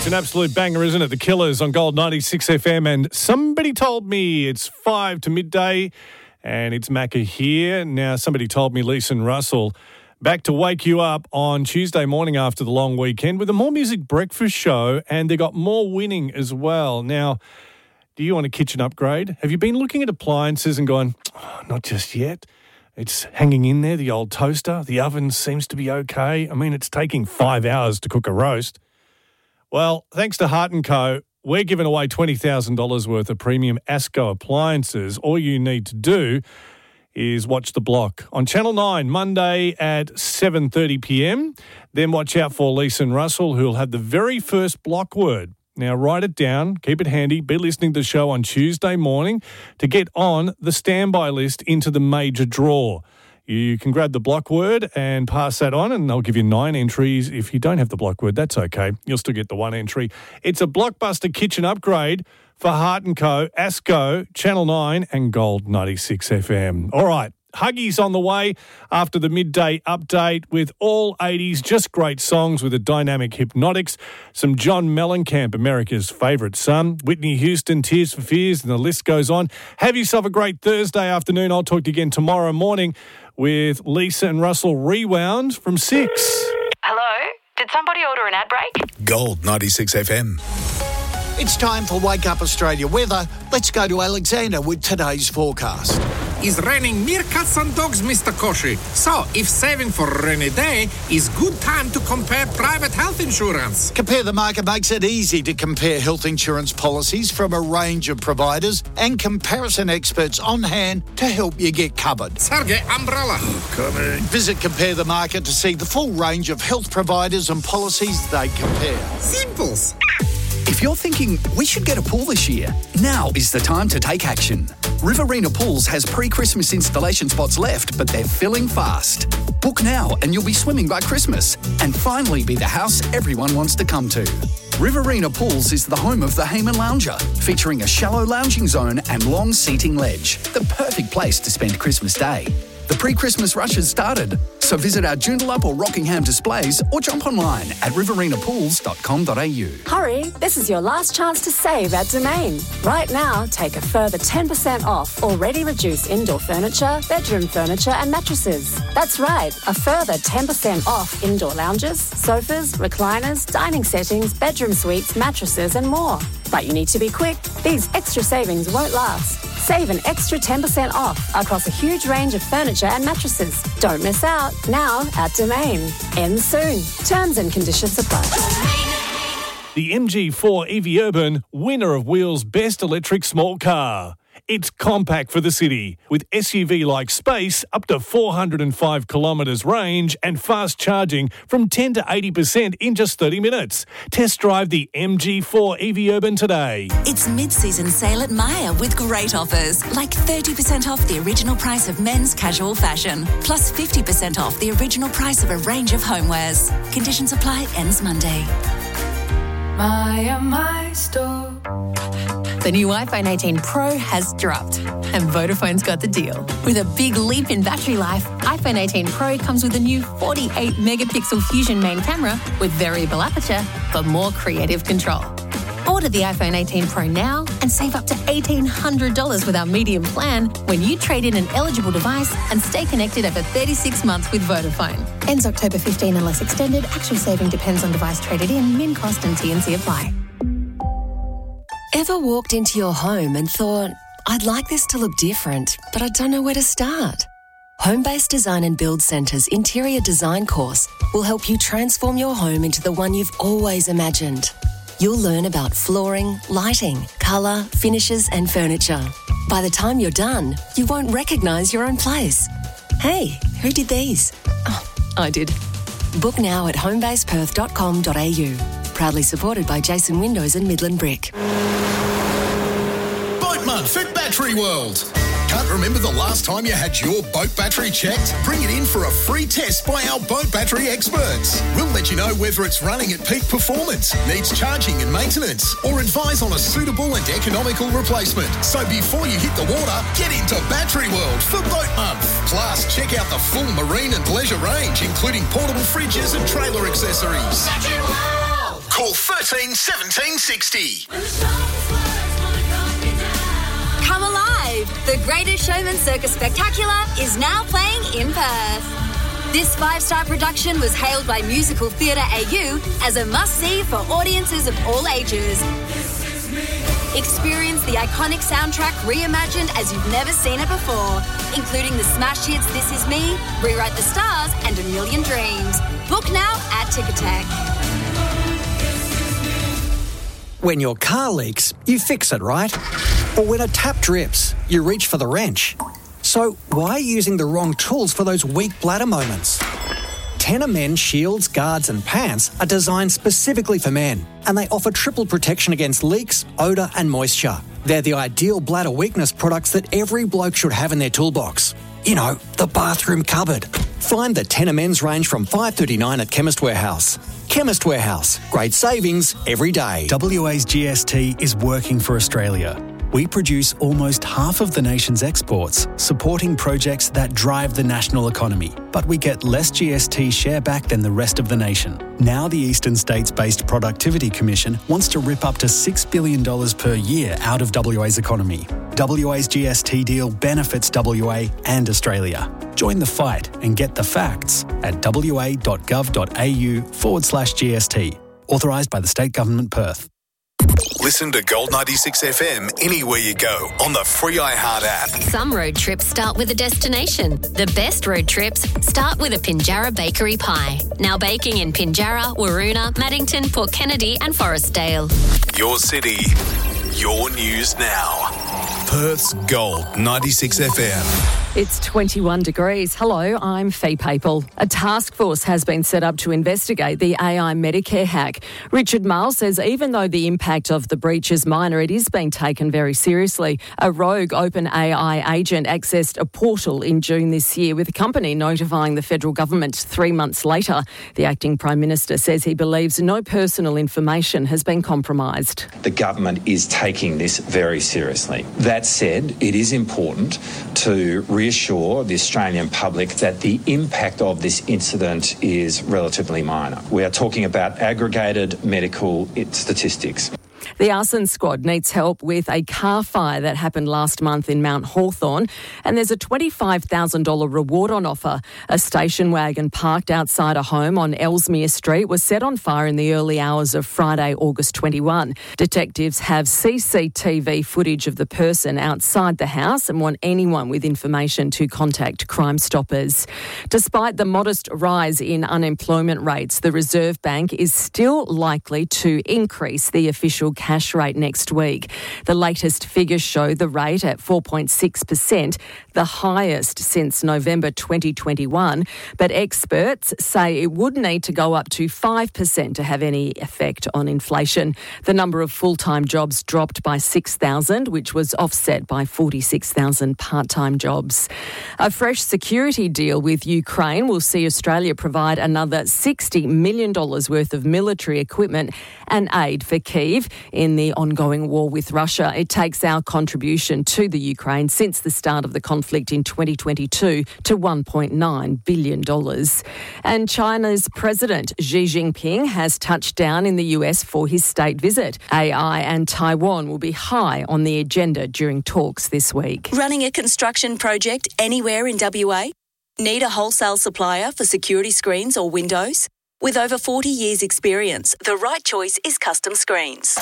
It's an absolute banger, isn't it? The Killers on Gold 96 FM. And somebody told me it's 5 to midday and it's Macca here. Now, somebody told me Lisa and Russell back to wake you up on Tuesday morning after the long weekend with a More Music breakfast show, and they got more winning as well. Now, do you want a kitchen upgrade? Have you been looking at appliances and going, oh, not just yet? It's hanging in there, the old toaster. The oven seems to be okay. I mean, it's taking 5 hours to cook a roast. Well, thanks to Heart & Co., we're giving away $20,000 worth of premium Asco appliances. All you need to do is watch The Block on Channel 9, Monday at 7:30 p.m. Then watch out for Lisa and Russell, who'll have the very first block word. Now, write it down, keep it handy, be listening to the show on Tuesday morning to get on the standby list into the major draw. You can grab the block word and pass that on, and they'll give you 9 entries. If you don't have the block word, that's okay. You'll still get the 1 entry. It's a blockbuster kitchen upgrade for Heart & Co., Asco, Channel 9 and Gold 96 FM. All right, Huggies on the way after the midday update with all 80s, just great songs with the dynamic Hypnotics, some John Mellencamp, America's favourite son, Whitney Houston, Tears for Fears, and the list goes on. Have yourself a great Thursday afternoon. I'll talk to you again tomorrow morning with Lisa and Russell Rewound from 6. Hello? Did somebody order an ad break? Gold 96 FM. It's time for Wake Up Australia weather. Let's go to Alexander with today's forecast. It's raining meerkats and dogs, Mr. Koshi. So, if saving for a rainy day is good time to compare private health insurance. Compare the Market makes it easy to compare health insurance policies from a range of providers and comparison experts on hand to help you get covered. Sergey, umbrella. Coming. Visit Compare the Market to see the full range of health providers and policies they compare. Simples. If you're thinking we should get a pool this year, now is the time to take action. Riverina Pools has pre-Christmas installation spots left, but they're filling fast. Book now and you'll be swimming by Christmas and finally be the house everyone wants to come to. Riverina Pools is the home of the Hayman Lounger, featuring a shallow lounging zone and long seating ledge. The perfect place to spend Christmas Day. The pre-Christmas rush has started, so visit our Joondalup or Rockingham displays or jump online at riverinaPools.com.au. Hurry, this is your last chance to save at Domain. Right now, take a further 10% off already reduced indoor furniture, bedroom furniture and mattresses. That's right, a further 10% off indoor lounges, sofas, recliners, dining settings, bedroom suites, mattresses and more. But you need to be quick. These extra savings won't last. Save an extra 10% off across a huge range of furniture and mattresses. Don't miss out. Now at Domain. Ends soon. Terms and conditions apply. The MG4 EV Urban, winner of Wheel's Best Electric Small Car. It's compact for the city, with SUV-like space, up to 405 kilometres range and fast charging from 10 to 80% in just 30 minutes. Test drive the MG4 EV Urban today. It's mid-season sale at Myer with great offers, like 30% off the original price of men's casual fashion, plus 50% off the original price of a range of homewares. Conditions apply, ends Monday. Myer, my store. The new iPhone 18 Pro has dropped, and Vodafone's got the deal. With a big leap in battery life, iPhone 18 Pro comes with a new 48-megapixel Fusion main camera with variable aperture for more creative control. Order the iPhone 18 Pro now and save up to $1,800 with our medium plan when you trade in an eligible device and stay connected over 36 months with Vodafone. Ends October 15 unless extended. Actual saving depends on device traded in. Min cost and T&C apply. Ever walked into your home and thought, I'd like this to look different, but I don't know where to start? Home-Based Design and Build Centre's interior design course will help you transform your home into the one you've always imagined. You'll learn about flooring, lighting, colour, finishes and furniture. By the time you're done, you won't recognise your own place. Hey, who did these? Oh, I did. Book now at homebaseperth.com.au. Proudly supported by Jason Windows and Midland Brick. Boat Month at Battery World. Can't remember the last time you had your boat battery checked? Bring it in for a free test by our boat battery experts. We'll let you know whether it's running at peak performance, needs charging and maintenance, or advise on a suitable and economical replacement. So before you hit the water, get into Battery World for Boat Month. Plus, check out the full marine and leisure range, including portable fridges and trailer accessories. Battery World! Call 13 13 17 60. Come alive! The Greatest Showman Circus Spectacular is now playing in Perth. This 5-star production was hailed by Musical Theatre AU as a must-see for audiences of all ages. Experience the iconic soundtrack reimagined as you've never seen it before, including the smash hits This Is Me, Rewrite the Stars and A Million Dreams. Book now at Ticketek. When your car leaks, you fix it, right? Or when a tap drips, you reach for the wrench. So why are you using the wrong tools for those weak bladder moments? Tenor Men shields, guards and pants are designed specifically for men, and they offer triple protection against leaks, odour and moisture. They're the ideal bladder weakness products that every bloke should have in their toolbox. You know, the bathroom cupboard. Find the Tenor Men's range from $5.39 at Chemist Warehouse. Chemist Warehouse. Great savings every day. WA's GST is working for Australia. We produce almost half of the nation's exports, supporting projects that drive the national economy. But we get less GST share back than the rest of the nation. Now the Eastern States-based Productivity Commission wants to rip up to $6 billion per year out of WA's economy. WA's GST deal benefits WA and Australia. Join the fight and get the facts at wa.gov.au/GST. Authorised by the State Government, Perth. Listen to Gold 96 FM anywhere you go on the free iHeart app. Some road trips start with a destination. The best road trips start with a Pinjarra Bakery pie. Now baking in Pinjarra, Waroona, Maddington, Port Kennedy and Forestdale. Your city, your news now. Perth's Gold 96 FM. It's 21 degrees. Hello, I'm Fee Papel. A task force has been set up to investigate the AI Medicare hack. Richard Miles says even though the impact of the breach is minor, it is being taken very seriously. A rogue OpenAI agent accessed a portal in June this year, with the company notifying the federal government 3 months later. The acting Prime Minister says he believes no personal information has been compromised. The government is taking this very seriously. That said, it is important to reassure the Australian public that the impact of this incident is relatively minor. We are talking about aggregated medical statistics. The arson squad needs help with a car fire that happened last month in Mount Hawthorn, and there's a $25,000 reward on offer. A station wagon parked outside a home on Ellesmere Street was set on fire in the early hours of Friday, August 21. Detectives have CCTV footage of the person outside the house and want anyone with information to contact Crime Stoppers. Despite the modest rise in unemployment rates, the Reserve Bank is still likely to increase the official cash rate next week. The latest figures show the rate at 4.6%, the highest since November 2021. But experts say it would need to go up to 5% to have any effect on inflation. The number of full-time jobs dropped by 6,000, which was offset by 46,000 part-time jobs. A fresh security deal with Ukraine will see Australia provide another $60 million worth of military equipment and aid for Kyiv in the ongoing war with Russia. It takes our contribution to the Ukraine since the start of the conflict in 2022 to $1.9 billion. And China's President Xi Jinping has touched down in the US for his state visit. AI and Taiwan will be high on the agenda during talks this week. Running a construction project anywhere in WA? Need a wholesale supplier for security screens or windows? With over 40 years' experience, the right choice is Custom Screens.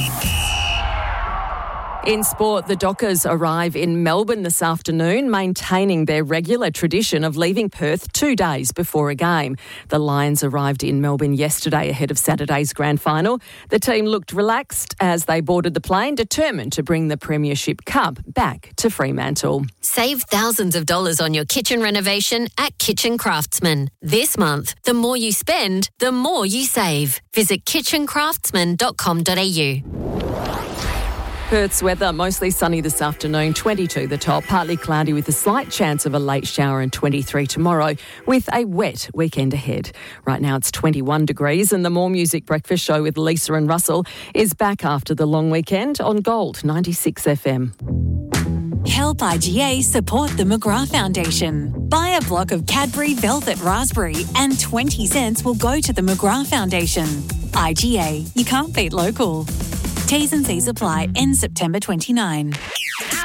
In sport, the Dockers arrive in Melbourne this afternoon, maintaining their regular tradition of leaving Perth 2 days before a game. The Lions arrived in Melbourne yesterday ahead of Saturday's grand final. The team looked relaxed as they boarded the plane, determined to bring the Premiership Cup back to Fremantle. Save thousands of dollars on your kitchen renovation at Kitchen Craftsman. This month, the more you spend, the more you save. Visit kitchencraftsman.com.au. Perth's weather, mostly sunny this afternoon, 22 the top, partly cloudy with a slight chance of a late shower, and 23 tomorrow with a wet weekend ahead. Right now it's 21 degrees and the More Music Breakfast Show with Lisa and Russell is back after the long weekend on Gold 96 FM. Help IGA support the McGrath Foundation. Buy a block of Cadbury Velvet Raspberry and 20 cents will go to the McGrath Foundation. IGA, you can't beat local. T's and C's apply, end September 29.